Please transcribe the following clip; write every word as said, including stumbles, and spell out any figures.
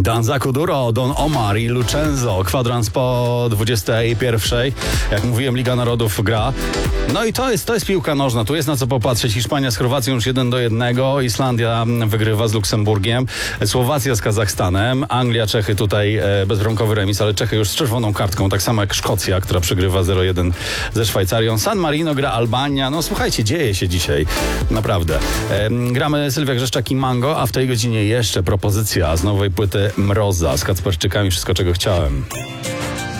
Danza Kuduro, Don Omar i Lucenzo. Kwadrans po dwudziestej pierwszej. Jak mówiłem, Liga Narodów gra. No i to jest, to jest piłka nożna. Tu jest na co popatrzeć. Hiszpania z Chorwacją już jeden do jednego. Islandia wygrywa z Luksemburgiem. Słowacja z Kazachstanem. Anglia, Czechy tutaj e, bezbramkowy remis, ale Czechy już z czerwoną kartką. Tak samo jak Szkocja, która przegrywa zero jeden ze Szwajcarią. San Marino gra Albania. No słuchajcie, dzieje się dzisiaj. Naprawdę. E, gramy Sylwia Grzeszczak i Mango, a w tej godzinie jeszcze propozycja z nowej płyty Mroza z Kacperczykami. Wszystko, czego chciałem.